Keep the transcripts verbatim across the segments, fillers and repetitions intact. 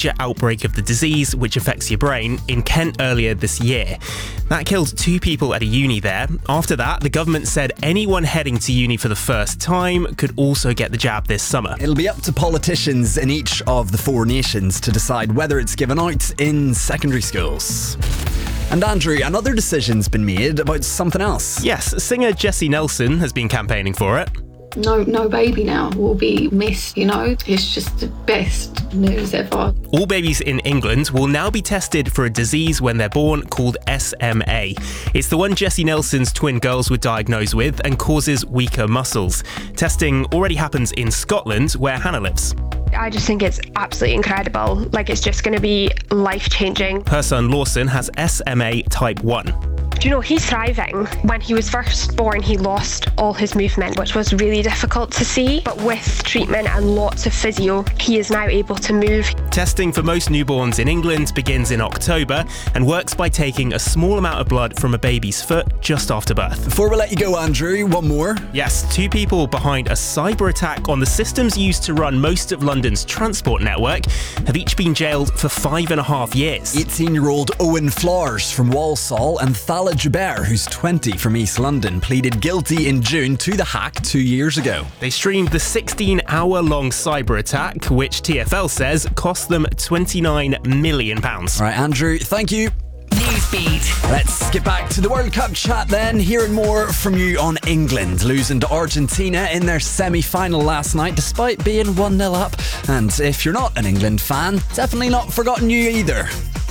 major outbreak of the disease, which affects your brain, in Kent earlier this year. That killed two people at a uni there. After that, the government said anyone heading to uni for the first time could also get the jab this summer. It'll be up to politicians in each of the four nations to decide whether it's given out in secondary schools. And Andrew, another decision's been made about something else. Yes, singer Jessie Nelson has been campaigning for it. No, no baby now will be missed, you know? It's just the best news ever. All babies in England will now be tested for a disease when they're born called S M A. It's the one Jessie Nelson's twin girls were diagnosed with and causes weaker muscles. Testing already happens in Scotland, where Hannah lives. I just think it's absolutely incredible. Like, it's just going to be life-changing. Her son Lawson has S M A type one. Do you know, he's thriving. When he was first born, he lost all his movement, which was really difficult to see. But with treatment and lots of physio, he is now able to move. Testing for most newborns in England begins in October and works by taking a small amount of blood from a baby's foot just after birth. Before we let you go, Andrew, one more. Yes, two people behind a cyber attack on the systems used to run most of London's transport network have each been jailed for five and a half years. eighteen-year-old Owen Flowers from Walsall and Thala Jubair, who's twenty, from East London, pleaded guilty in June to the hack two years ago. They streamed the sixteen-hour-long cyber attack, which T F L says cost them twenty-nine million pounds. All right, Andrew, thank you. Newsbeat. Let's get back to the World Cup chat then. Hearing more from you on England losing to Argentina in their semi-final last night despite being one nil up. And if you're not an England fan, definitely not forgotten you either.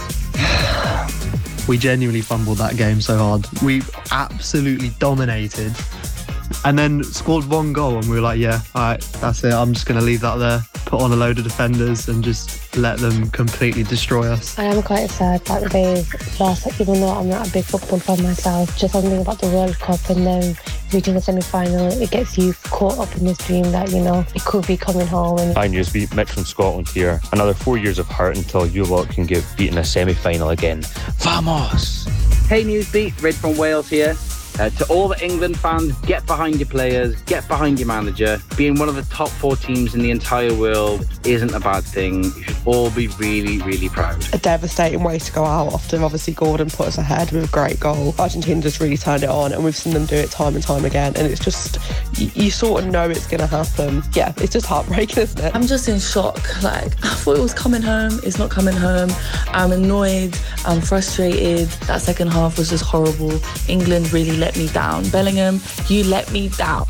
We genuinely fumbled that game so hard. We absolutely dominated and then scored one goal and we were like, yeah, all right, that's it. I'm just going to leave that there, put on a load of defenders and just let them completely destroy us. I am quite sad that they've lost, even though I'm not a big football fan myself. Just something about the World Cup and then reaching the semi-final, it gets you caught up in this dream that, you know, it could be coming home. And Hi Newsbeat, Mitch from Scotland here. Another four years of hurt until you lot can get beaten in a semi-final again. Vamos! Hey Newsbeat, Red from Wales here. Uh, to all the England fans, get behind your players, get behind your manager. Being one of the top four teams in the entire world isn't a bad thing. You should all be really, really proud. A devastating way to go out after obviously Gordon put us ahead with a great goal. Argentina just really turned it on and we've seen them do it time and time again, and it's just, you, you sort of know it's going to happen. Yeah, it's just heartbreaking, isn't it? I'm just in shock. Like, I thought it was coming home, it's not coming home. I'm annoyed, I'm frustrated. That second half was just horrible. England really let me down. Bellingham, you let me down.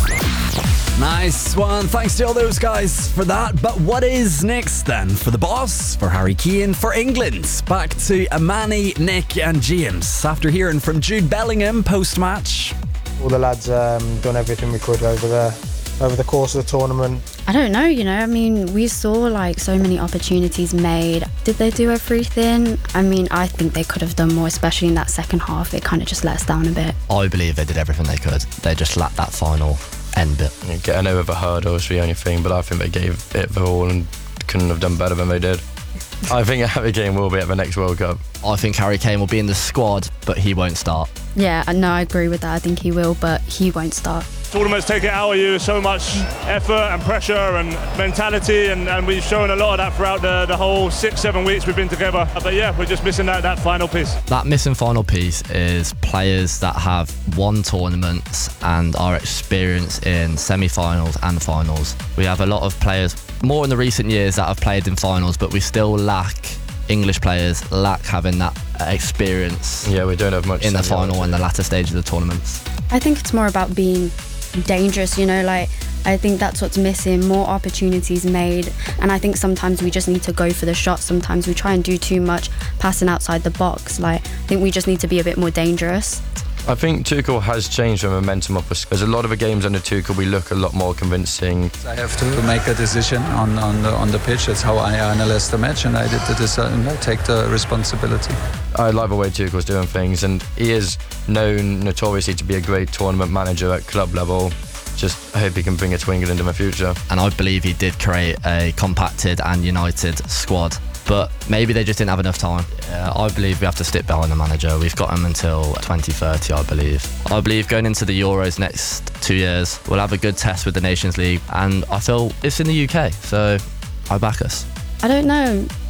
Nice one. Thanks to all those guys for that. But what is next then for the boss, for Harry Kane, for England? Back to Amani, Nick and James after hearing from Jude Bellingham post-match. All the lads um, done everything we could over the over the course of the tournament. I don't know, you know, I mean, we saw like so many opportunities made. Did they do everything? I mean, I think they could have done more, especially in that second half. It kind of just let us down a bit. I believe they did everything they could. They just lacked that final end bit. Getting over the hurdle is the only thing, but I think they gave it the all and couldn't have done better than they did. I think Harry Kane will be at the next World Cup. I think Harry Kane will be in the squad, but he won't start. Yeah, no, I agree with that. I think he will, but he won't start. Tournaments take it out of you, so much effort and pressure and mentality, and, and we've shown a lot of that throughout the, the whole six, seven weeks we've been together. But yeah, we're just missing that, that final piece. That missing final piece is players that have won tournaments and are experienced in semi-finals and finals. We have a lot of players, more in the recent years, that have played in finals, but we still lack English players, lack having that experience. Yeah, we don't have much in the final and the latter stage of the tournaments. I think it's more about being dangerous, you know, like I think that's what's missing, more opportunities made, and I think sometimes we just need to go for the shot. Sometimes we try and do too much passing outside the box. Like, I think we just need to be a bit more dangerous. I think Tuchel has changed the momentum of us. There's a lot of the games under Tuchel we look a lot more convincing. I have to make a decision on, on, the, on the pitch. That's how I analyze the match, and I did the decision. I take the responsibility. I like the way Tuchel's doing things, and he is known notoriously to be a great tournament manager at club level. Just hope he can bring it to England in the future. And I believe he did create a compacted and united squad, but maybe they just didn't have enough time. Yeah, I believe we have to stick behind the manager. We've got him until twenty thirty, I believe. I believe going into the Euros next two years, we'll have a good test with the Nations League, and I feel it's in the U K, so I back us. I don't know.